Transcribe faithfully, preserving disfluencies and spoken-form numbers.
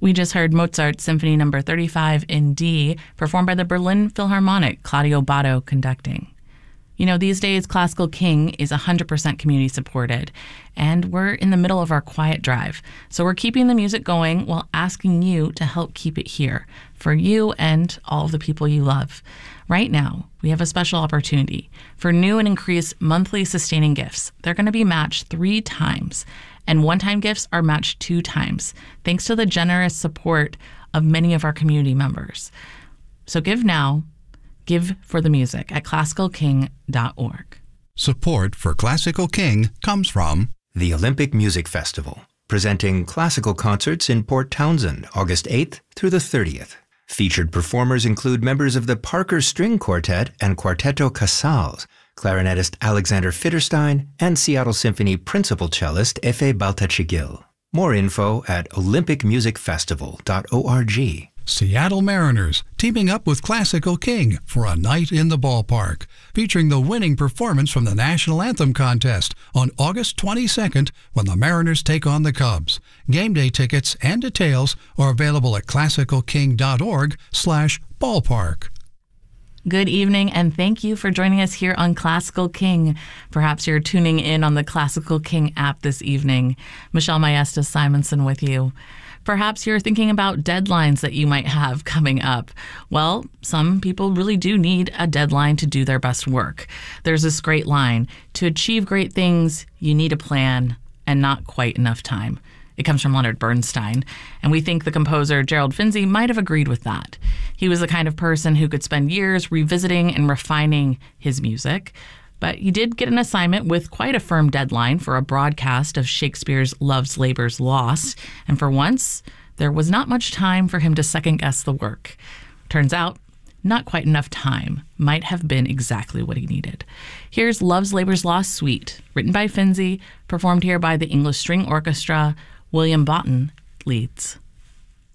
We just heard Mozart Symphony Number thirty-five in D, performed by the Berlin Philharmonic, Claudio Botto conducting. You know, these days, Classical King is one hundred percent community supported, and we're in the middle of our quiet drive. So we're keeping the music going while asking you to help keep it here for you and all of the people you love. Right now, we have a special opportunity. For new and increased monthly sustaining gifts, they're going to be matched three times, and one-time gifts are matched two times, thanks to the generous support of many of our community members. So give now. Give for the music at classical king dot org. Support for Classical King comes from the Olympic Music Festival, presenting classical concerts in Port Townsend, August eighth through the thirtieth. Featured performers include members of the Parker String Quartet and Quartetto Casals, clarinetist Alexander Fitterstein, and Seattle Symphony principal cellist Efe Baltachigil. More info at olympic music festival dot org. Seattle Mariners teaming up with Classical King for a night in the ballpark, featuring the winning performance from the National Anthem contest on August twenty-second when the Mariners take on the Cubs. Game day tickets and details are available at classical king dot org slash ballpark. Good evening, and thank you for joining us here on Classical King. Perhaps you're tuning in on the Classical King app this evening. Michelle Maestas Simonson with you. Perhaps you're thinking about deadlines that you might have coming up. Well, some people really do need a deadline to do their best work. There's this great line: to achieve great things, you need a plan and not quite enough time. It comes from Leonard Bernstein, and we think the composer Gerald Finzi might have agreed with that. He was the kind of person who could spend years revisiting and refining his music, but he did get an assignment with quite a firm deadline for a broadcast of Shakespeare's Love's Labour's Lost, and for once, there was not much time for him to second-guess the work. Turns out, not quite enough time might have been exactly what he needed. Here's Love's Labour's Lost Suite, written by Finzi, performed here by the English String Orchestra. William Boughton leads.